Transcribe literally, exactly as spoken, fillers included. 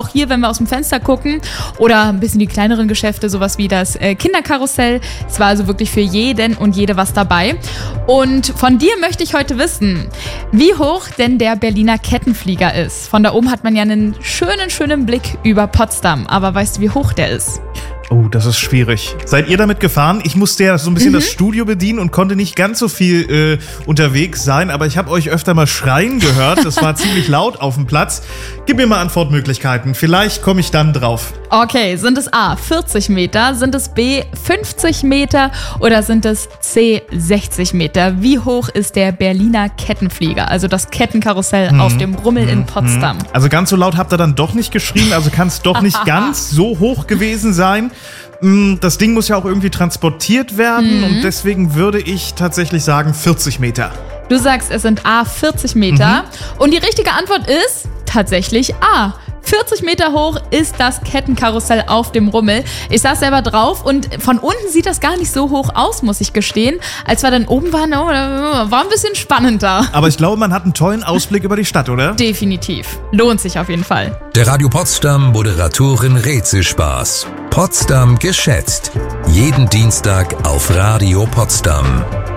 auch hier, wenn wir aus dem Fenster gucken oder ein bisschen die kleineren Geschäfte, sowas wie das äh, Kinderkarussell. Es war also wirklich für jeden und jede was dabei. Und von dir möchte ich heute wissen, wie hoch denn der Berliner Kettenflieger ist. Von da oben hat man ja einen schönen, schönen Blick über Potsdam. Aber weißt du, wie hoch der ist? Oh, das ist schwierig. Seid ihr damit gefahren? Ich musste ja so ein bisschen mhm. das Studio bedienen und konnte nicht ganz so viel äh, unterwegs sein, aber ich habe euch öfter mal schreien gehört. Das war ziemlich laut auf dem Platz. Gib mir mal Antwortmöglichkeiten. Vielleicht komme ich dann drauf. Okay, sind es A, vierzig Meter, sind es B, fünfzig Meter oder sind es C, sechzig Meter? Wie hoch ist der Berliner Kettenflieger, also das Kettenkarussell mhm. auf dem Rummel mhm. in Potsdam? Also ganz so laut habt ihr dann doch nicht geschrien, also kann es doch nicht ganz so hoch gewesen sein. Das Ding muss ja auch irgendwie transportiert werden mhm. und deswegen würde ich tatsächlich sagen vierzig Meter. Du sagst, es sind A, vierzig Meter mhm. und die richtige Antwort ist tatsächlich A. vierzig Meter hoch ist das Kettenkarussell auf dem Rummel. Ich saß selber drauf und von unten sieht das gar nicht so hoch aus, muss ich gestehen. Als wir dann oben waren, oh, war ein bisschen spannender. Aber ich glaube, man hat einen tollen Ausblick über die Stadt, oder? Definitiv. Lohnt sich auf jeden Fall. Der Radio Potsdam Moderatorin Rätselspaß. Potsdam geschätzt. Jeden Dienstag auf Radio Potsdam.